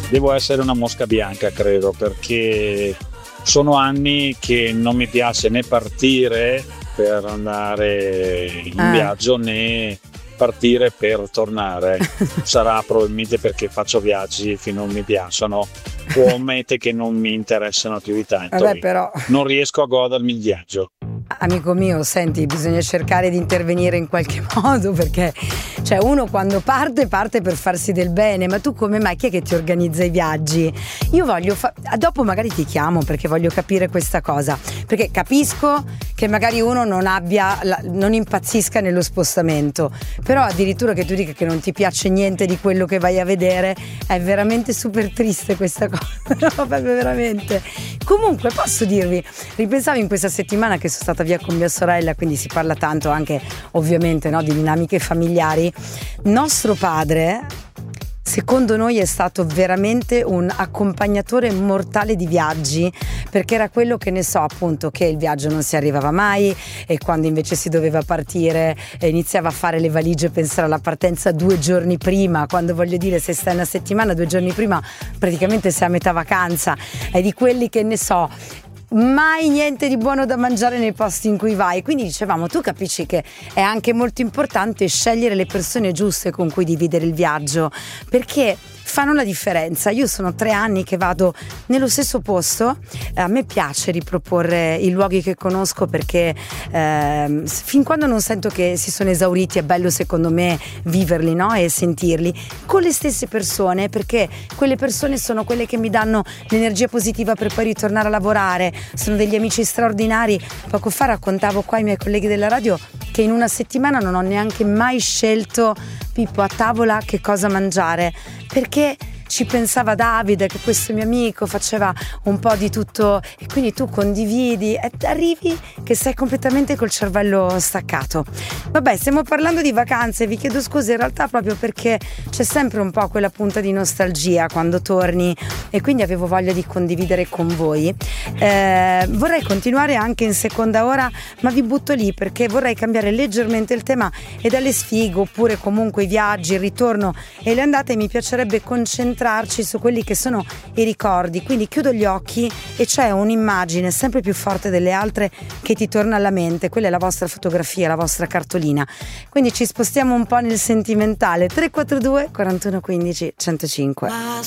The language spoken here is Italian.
devo essere una mosca bianca, credo, perché sono anni che non mi piace né partire per andare in viaggio né partire per tornare. Sarà probabilmente perché faccio viaggi che non mi piacciono o mete che non mi interessano più di tanto. Vabbè, però non riesco a godermi il viaggio. Amico mio, senti, bisogna cercare di intervenire in qualche modo, perché cioè uno quando parte per farsi del bene, ma tu come mai? Chi è che ti organizza i viaggi? Io voglio dopo magari ti chiamo perché voglio capire questa cosa, perché capisco che magari uno non impazzisca nello spostamento, però addirittura che tu dica che non ti piace niente di quello che vai a vedere è veramente super triste questa cosa. No, proprio veramente. Comunque posso dirvi, ripensavo in questa settimana che sono stata via con mia sorella, quindi si parla tanto anche ovviamente, no, di dinamiche familiari. Nostro padre, secondo noi, è stato veramente un accompagnatore mortale di viaggi, perché era quello che ne so, appunto, che il viaggio non si arrivava mai e quando invece si doveva partire iniziava a fare le valigie e pensare alla partenza 2 giorni prima, quando voglio dire se stai una settimana 2 giorni prima praticamente sei a metà vacanza. È di quelli che ne so, mai niente di buono da mangiare nei posti in cui vai, quindi dicevamo, tu capisci che è anche molto importante scegliere le persone giuste con cui dividere il viaggio, perché fanno la differenza. Io sono 3 anni che vado nello stesso posto, a me piace riproporre i luoghi che conosco, perché fin quando non sento che si sono esauriti è bello secondo me viverli, no? E sentirli con le stesse persone, perché quelle persone sono quelle che mi danno l'energia positiva per poi ritornare a lavorare, sono degli amici straordinari. Poco fa raccontavo qua ai miei colleghi della radio che in una settimana non ho neanche mai scelto, Pippo, a tavola che cosa mangiare, perché ci pensava Davide, che questo mio amico faceva un po' di tutto, e quindi tu condividi e arrivi che sei completamente col cervello staccato. Vabbè, stiamo parlando di vacanze, vi chiedo scusa in realtà proprio perché c'è sempre un po' quella punta di nostalgia quando torni, e quindi avevo voglia di condividere con voi. Vorrei continuare anche in seconda ora, ma vi butto lì perché vorrei cambiare leggermente il tema, e dalle sfighe oppure comunque i viaggi, il ritorno e le andate mi piacerebbe concentrarci su quelli che sono i ricordi. Quindi chiudo gli occhi e c'è un'immagine sempre più forte delle altre che ti torna alla mente, quella è la vostra fotografia, la vostra cartolina, quindi ci spostiamo un po' nel sentimentale. 342 41 15 105.